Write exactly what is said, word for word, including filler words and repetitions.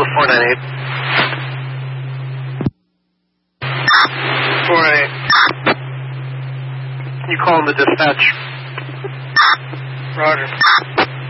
four nine eight. four nine eight. Can you call in the dispatch? Roger.